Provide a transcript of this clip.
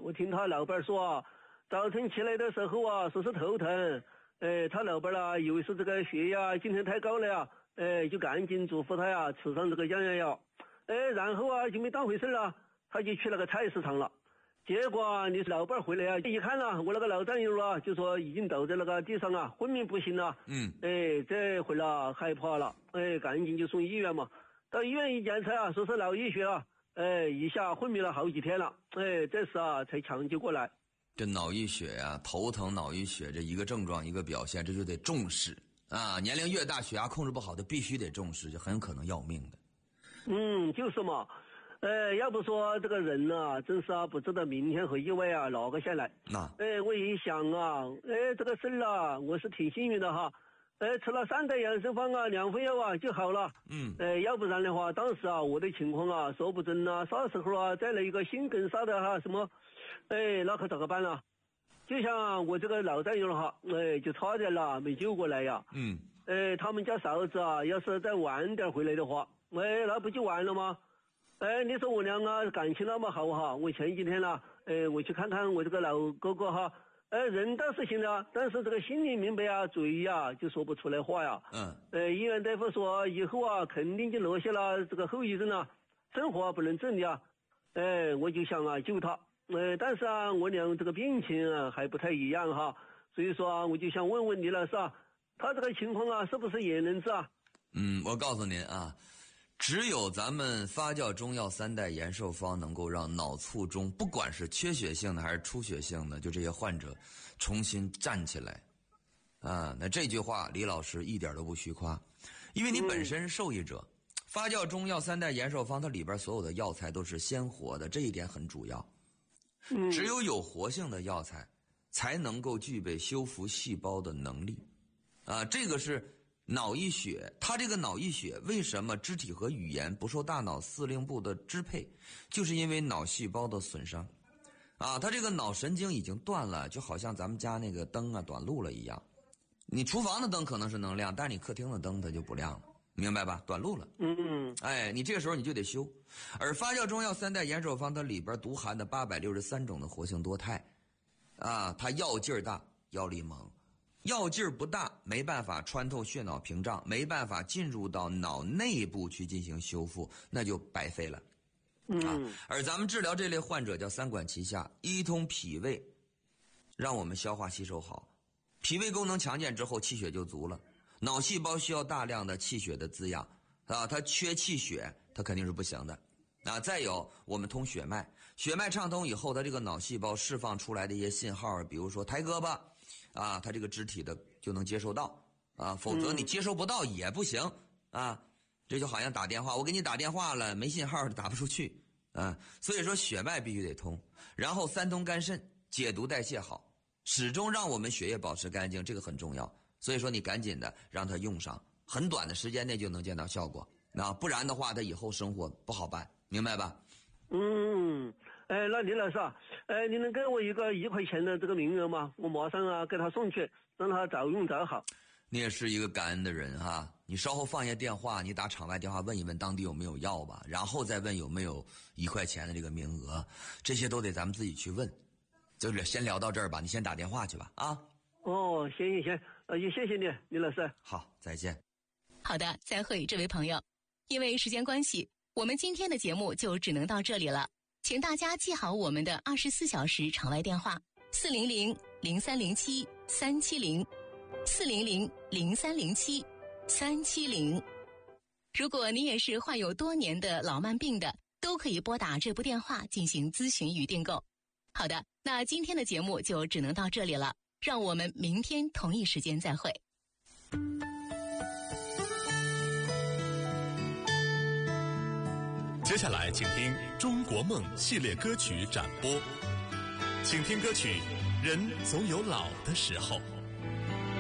我听他老伴说，早晨起来的时候啊，说是头疼，他老伴啊，以为是这个血压今天太高了呀，就赶紧嘱咐他呀，吃上这个降压药，然后啊就没当回事了，他就去那个菜市场了。结果啊，你老伴回来啊，一看啊，我那个老战友啊，就说已经倒在那个地上啊，昏迷不醒了。这回了害怕了，赶紧就送医院嘛。到医院一检查啊，说是脑溢血啊，一下昏迷了好几天了，这时啊才抢救过来。 这脑溢血呀，头疼脑溢血，这一个症状一个表现，这就得重视啊！年龄越大，血压控制不好的必须得重视，就很有可能要命的。 就是嘛。要不说这个人呢，真是啊，不知道明天和意外啊哪个先来。我一想啊，这个事啊，我是挺幸运的哈。吃了3袋养生方啊，2副药啊就好了。要不然的话，当时啊我的情况啊，说不准啊，啥时候啊再来一个心梗啥的哈，什么，那可咋个办呢？就像我这个老战友哈，就差点了没救过来呀。他们家嫂子啊，要是再晚点回来的话，那不就完了吗？你说我俩啊感情那么好哈，我前几天呢，我去看看我这个老哥哥哈，人倒是行了，但是这个心里明白啊，嘴呀就说不出来话呀。医院大夫说以后啊肯定就落下了这个后遗症啊，生活不能自理啊。我就想啊救他，但是啊我俩这个病情啊还不太一样哈，所以说啊我就想问问李老师啊，他这个情况啊是不是也能治啊？ 我告诉您啊。只有咱们发酵中药3代延寿方能够让脑卒中不管是缺血性的还是出血性的，就这些患者重新站起来啊！那这句话李老师一点都不虚夸，因为你本身是受益者。发酵中药3代延寿方它里边所有的药材都是鲜活的，这一点很主要。只有活性的药材才能够具备修复细胞的能力啊！这个是脑溢血，它这个脑溢血为什么肢体和语言不受大脑司令部的支配，就是因为脑细胞的损伤啊，它这个脑神经已经断了，就好像咱们家那个灯啊短路了一样。你厨房的灯可能是能亮，但是你客厅的灯它就不亮了，明白吧？短路了。你这个时候你就得修。而发酵中药3代延寿方它里边独含的863种的活性多肽啊，它药劲儿大，药力猛。药劲儿不大，没办法穿透血脑屏障，没办法进入到脑内部去进行修复，那就白费了。而咱们治疗这类患者叫3管齐下，一通脾胃，让我们消化吸收好，脾胃功能强健之后，气血就足了。脑细胞需要大量的气血的滋养啊，它缺气血，它肯定是不行的。再有我们通血脉，血脉畅通以后，它这个脑细胞释放出来的一些信号，比如说抬胳膊啊，它这个肢体的就能接收到啊，否则你接收不到也不行啊。这就好像打电话，我给你打电话了，没信号打不出去啊。所以说血脉必须得通，然后3通肝肾，解毒代谢好，始终让我们血液保持干净，这个很重要。所以说你赶紧的让它用上，很短的时间内就能见到效果，不然的话他以后生活不好办，明白吧？ 那李老师啊，你能给我一个1块钱的这个名额吗？我马上啊给他送去，让他早用早好。 你也是一个感恩的人哈，你稍后放下电话，你打场外电话问一问当地有没有药吧，然后再问有没有1块钱的这个名额，这些都得咱们自己去问。就是先聊到这儿吧，你先打电话去吧啊。 行，也谢谢你，李老师。 好，再见。 好的，再会，这位朋友。因为时间关系，我们今天的节目就只能到这里了，请大家记好我们的24小时场外电话400-0307-370，400-0307-370。如果你也是患有多年的老慢病的，都可以拨打这部电话进行咨询与订购。好的，那今天的节目就只能到这里了，让我们明天同一时间再会。 接下来请听中国梦系列歌曲展播，请听歌曲《人总有老的时候》。